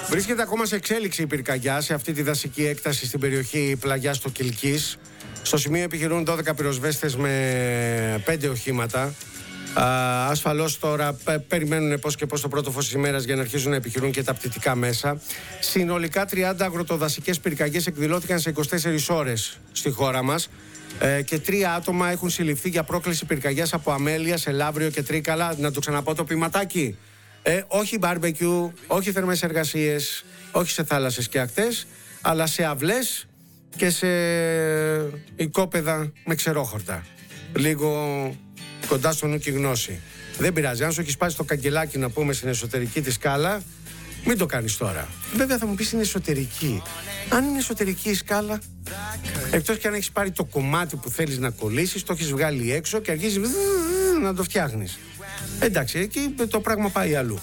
Βρίσκεται ακόμα σε εξέλιξη η πυρκαγιά σε αυτή τη δασική έκταση στην περιοχή πλαγιάς του Κιλκής. Στο σημείο επιχειρούν 12 πυροσβέστες με 5 οχήματα. Ασφαλώς τώρα περιμένουν πώς και πώς το πρώτο φως της ημέρας για να αρχίσουν να επιχειρούν και τα πτυτικά μέσα. Συνολικά 30 αγροτοδασικές πυρκαγιές εκδηλώθηκαν σε 24 ώρες στη χώρα μας και 3 άτομα έχουν συλληφθεί για πρόκληση πυρκαγιάς από αμέλεια σε Λαύριο και Τρίκαλα. Να το ξαναπώ το ποιηματάκι. Όχι μπάρμπεκιου, όχι θερμές εργασίες, όχι σε θάλασσες και ακτές, αλλά σε αυλές και σε οικόπεδα με ξερόχορτα. Λίγο κοντά στο νου και γνώση. Δεν πειράζει. Αν σου έχει σπάσει το καγκελάκι, να πούμε, στην εσωτερική τη σκάλα, μην το κάνεις τώρα. Βέβαια θα μου πεις είναι εσωτερική. Αν είναι εσωτερική η σκάλα, εκτός και αν έχεις πάρει το κομμάτι που θέλεις να κολλήσεις, το έχεις βγάλει έξω και αρχίζεις να το φτιάχνεις. Εντάξει, εκεί το πράγμα πάει αλλού.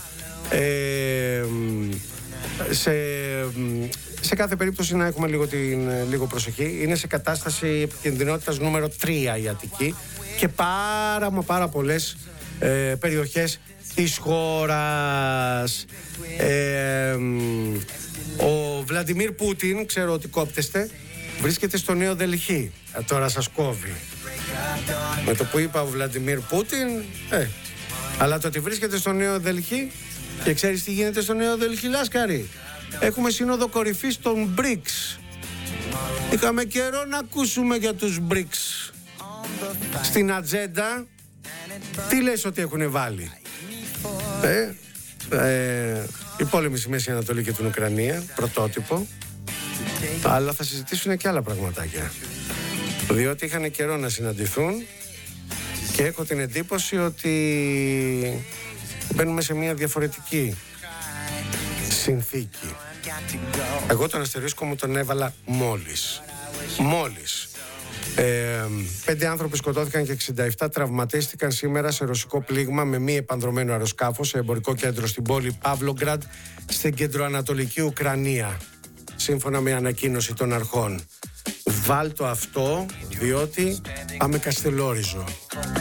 Σε κάθε περίπτωση να έχουμε λίγο προσοχή. Είναι σε κατάσταση επικινδυνότητας νούμερο 3 η Αττική και πάρα πολλές περιοχές της χώρας. Ο Βλαντιμίρ Πούτιν, ξέρω ότι κόπτεστε, βρίσκεται στο Νέο Δελχή. Τώρα σας κόβει. Με το που είπα ο Βλαντιμίρ Πούτιν, αλλά το ότι βρίσκεται στο Νέο Δελχή και ξέρεις τι γίνεται στο Νέο Δελχή, Λάσκαρη. Έχουμε σύνοδο κορυφής των BRICS. Είχαμε καιρό να ακούσουμε για τους BRICS. Στην ατζέντα, τι λες ότι έχουν βάλει? Η πόλεμη στη Μέση Ανατολή και την Ουκρανία, πρωτότυπο. Αλλά θα συζητήσουν και άλλα πραγματάκια. Διότι είχαν καιρό να συναντηθούν και έχω την εντύπωση ότι μπαίνουμε σε μια διαφορετική συνθήκη. Εγώ τον αστερίσκο μου τον έβαλα μόλις. 5 άνθρωποι σκοτώθηκαν και 67 τραυματίστηκαν σήμερα σε ρωσικό πλήγμα με μη επανδρωμένο αεροσκάφος σε εμπορικό κέντρο στην πόλη Παύλογκραντ στην κεντροανατολική Ουκρανία, σύμφωνα με ανακοίνωση των αρχών. Βάλτο αυτό, διότι πάμε Καστελόριζο.